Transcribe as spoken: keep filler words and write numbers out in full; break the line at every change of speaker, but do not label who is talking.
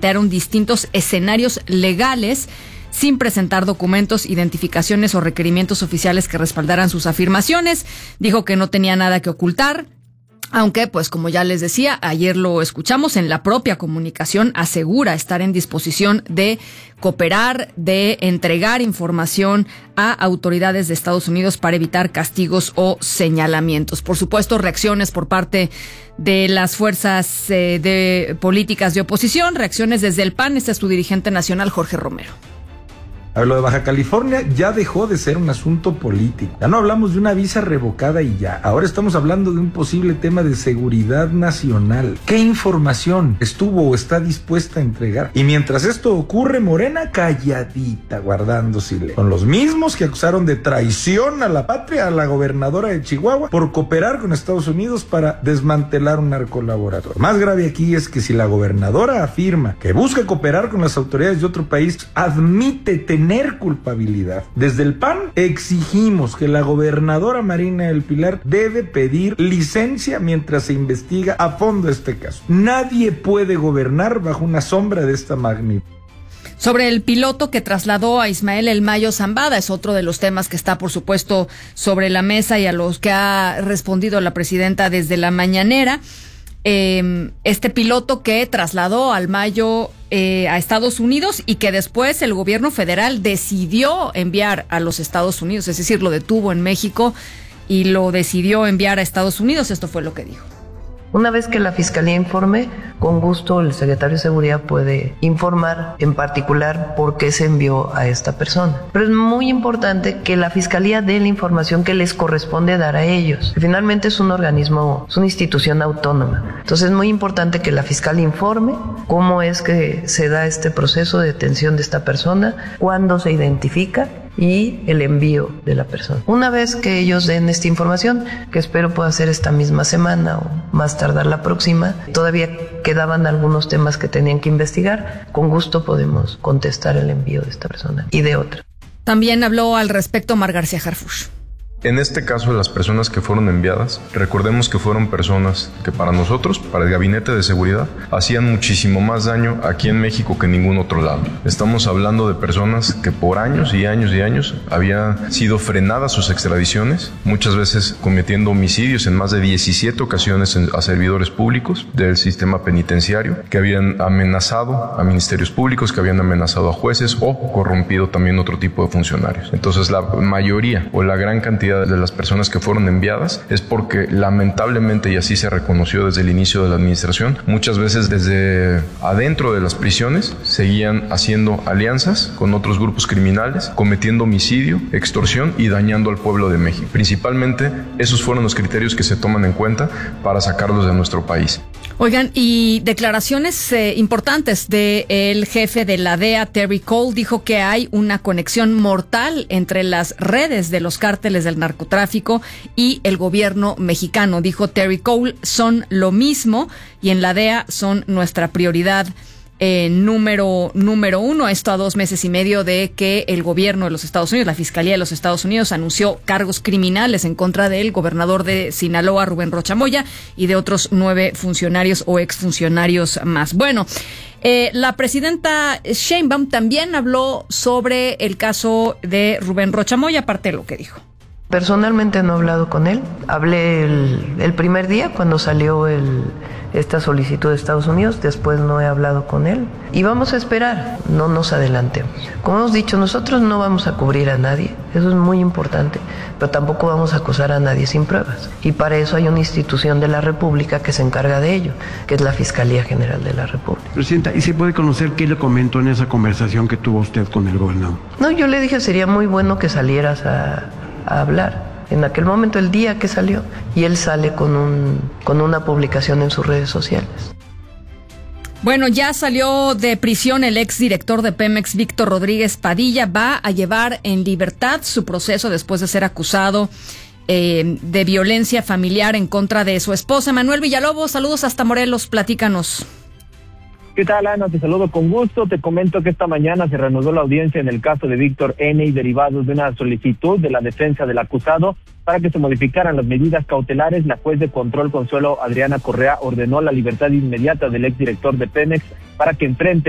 plantearon distintos escenarios legales sin presentar documentos, identificaciones o requerimientos oficiales que respaldaran sus afirmaciones. Dijo que no tenía nada que ocultar, aunque, pues como ya les decía, ayer lo escuchamos, en la propia comunicación asegura estar en disposición de cooperar, de entregar información a autoridades de Estados Unidos para evitar castigos o señalamientos. Por supuesto, reacciones por parte de las fuerzas eh, de políticas de oposición, reacciones desde el P A N. Este es su dirigente nacional, Jorge Romero.
A ver, lo de Baja California ya dejó de ser un asunto político. Ya no hablamos de una visa revocada y ya. Ahora estamos hablando de un posible tema de seguridad nacional. ¿Qué información estuvo o está dispuesta a entregar? Y mientras esto ocurre, Morena calladita, guardando silencio. Son los mismos que acusaron de traición a la patria a la gobernadora de Chihuahua por cooperar con Estados Unidos para desmantelar un narcolaboratorio. Más grave aquí es que si la gobernadora afirma que busca cooperar con las autoridades de otro país, admite tener tener culpabilidad. Desde el P A N exigimos que la gobernadora Marina del Pilar debe pedir licencia mientras se investiga a fondo este caso. Nadie puede gobernar bajo una sombra de esta magnitud.
Sobre el piloto que trasladó a Ismael El Mayo Zambada, es otro de los temas que está, por supuesto, sobre la mesa y a los que ha respondido la presidenta desde la mañanera. Eh, este piloto que trasladó al Mayo eh, a Estados Unidos y que después el gobierno federal decidió enviar a los Estados Unidos, es decir, lo detuvo en México y lo decidió enviar a Estados Unidos. Esto fue lo que dijo.
Una vez que la Fiscalía informe, con gusto el secretario de Seguridad puede informar en particular por qué se envió a esta persona. Pero es muy importante que la Fiscalía dé la información que les corresponde dar a ellos. Finalmente es un organismo, es una institución autónoma. Entonces es muy importante que la Fiscalía informe cómo es que se da este proceso de detención de esta persona, cuándo se identifica y el envío de la persona. Una vez que ellos den esta información, que espero pueda ser esta misma semana o más tardar la próxima, todavía quedaban algunos temas que tenían que investigar, con gusto podemos contestar el envío de esta persona y de otra.
También habló al respecto Mar García Harfuch.
En este caso, las personas que fueron enviadas, recordemos que fueron personas que para nosotros, para el Gabinete de Seguridad, hacían muchísimo más daño aquí en México que en ningún otro lado. Estamos hablando de personas que por años y años y años habían sido frenadas sus extradiciones, muchas veces cometiendo homicidios en más de diecisiete ocasiones a servidores públicos del sistema penitenciario, que habían amenazado a ministerios públicos, que habían amenazado a jueces o corrompido también otro tipo de funcionarios. Entonces, la mayoría o la gran cantidad de las personas que fueron enviadas es porque lamentablemente, y así se reconoció desde el inicio de la administración, muchas veces desde adentro de las prisiones seguían haciendo alianzas con otros grupos criminales, cometiendo homicidio, extorsión y dañando al pueblo de México. Principalmente esos fueron los criterios que se toman en cuenta para sacarlos de nuestro país.
Oigan, y declaraciones eh, importantes del jefe de la D E A, Terry Cole, dijo que hay una conexión mortal entre las redes de los cárteles del narcotráfico y el gobierno mexicano. Dijo Terry Cole, son lo mismo y en la D E A son nuestra prioridad eh, número, número uno. Esto a dos meses y medio de que el gobierno de los Estados Unidos, la Fiscalía de los Estados Unidos, anunció cargos criminales en contra del gobernador de Sinaloa, Rubén Rocha Moya, y de otros nueve funcionarios o exfuncionarios más. Bueno, eh, la presidenta Sheinbaum también habló sobre el caso de Rubén Rocha Moya, aparte de lo que dijo.
Personalmente no he hablado con él. Hablé el, el primer día cuando salió el, esta solicitud de Estados Unidos. Después no he hablado con él. Y vamos a esperar. No nos adelantemos. Como hemos dicho, nosotros no vamos a cubrir a nadie. Eso es muy importante. Pero tampoco vamos a acusar a nadie sin pruebas. Y para eso hay una institución de la República que se encarga de ello, que es la Fiscalía General de la República.
Presidenta, ¿y se puede conocer qué le comentó en esa conversación que tuvo usted con el gobernador?
No, yo le dije, sería muy bueno que salieras a... a hablar. En aquel momento, el día que salió, y él sale con un con una publicación en sus redes sociales.
Bueno, ya salió de prisión el exdirector de Pemex, Víctor Rodríguez Padilla. Va a llevar en libertad su proceso después de ser acusado eh, de violencia familiar en contra de su esposa. Manuel Villalobos, saludos hasta Morelos, platícanos.
¿Qué tal, Ana? Te saludo con gusto. Te comento que esta mañana se reanudó la audiencia en el caso de Víctor N. y derivados de una solicitud de la defensa del acusado para que se modificaran las medidas cautelares. La juez de control Consuelo Adriana Correa ordenó la libertad inmediata del exdirector de Pemex para que enfrente